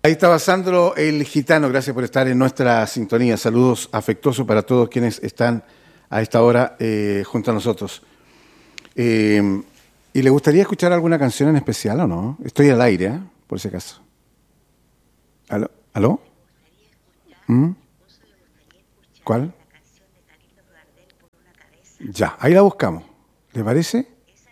Ahí estaba Sandro el Gitano, gracias por estar en nuestra sintonía. Saludos afectuosos para todos quienes están a esta hora junto a nosotros. ¿Y le gustaría escuchar alguna canción en especial o no? Estoy al aire, por si acaso. ¿Aló? ¿Aló? ¿Mm? ¿Cuál? Ya, ahí la buscamos. ¿Le parece?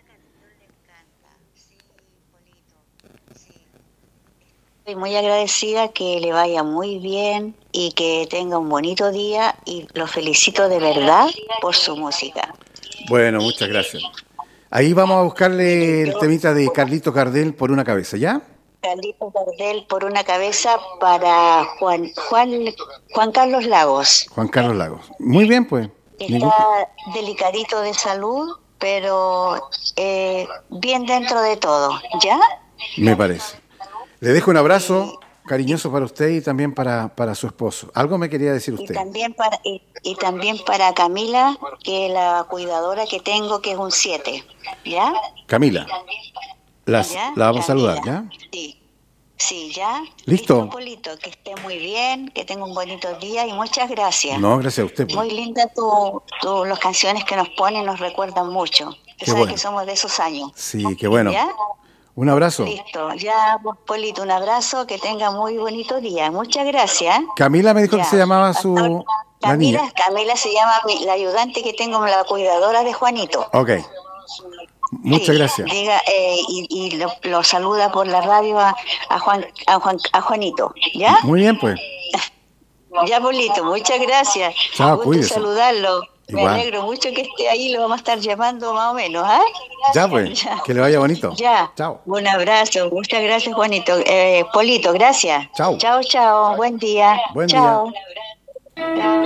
Estoy muy agradecida, que le vaya muy bien y que tenga un bonito día, y lo felicito de verdad por su música. Bueno, muchas gracias. Ahí vamos a buscarle el temita de Carlito Gardel, Por una cabeza, ¿ya? Carlito Gardel, Por una cabeza, para Juan Carlos Lagos. Juan Carlos Lagos. Muy bien, pues. Está delicadito de salud, pero bien dentro de todo, ¿ya? Me parece. Le dejo un abrazo cariñoso para usted y también para su esposo. ¿Algo me quería decir usted? Y también para Camila, que es la cuidadora que tengo, que es un 7, ¿ya? Camila, la vamos a saludar, Camila. ¿ya? Sí, ¿ya? ¿Listo? Polito, que esté muy bien, que tenga un bonito día y muchas gracias. No, gracias a usted. Pues. Muy linda las canciones que nos ponen, nos recuerdan mucho. Usted sabe que somos de esos años. Sí, qué bueno. ¿Ya? Un abrazo. Listo, ya, Polito, un abrazo, que tenga muy bonito día. Muchas gracias. Camila me dijo que se llamaba su... Camila se llama la ayudante que tengo, la cuidadora de Juanito. Ok. Muchas gracias. Diga, y lo saluda por la radio a Juanito, ¿ya? Muy bien, pues. Ya, Polito, muchas gracias. Chao, gusto cuídese. Saludarlo. Igual. Me alegro mucho que esté ahí, lo vamos a estar llamando más o menos, ¿ah? Ya, pues. Ya. Que le vaya bonito. Ya. Chao. Un abrazo. Muchas gracias, Juanito. Polito, gracias. Chao. Chao, chao. Buen día. Buen chao. día.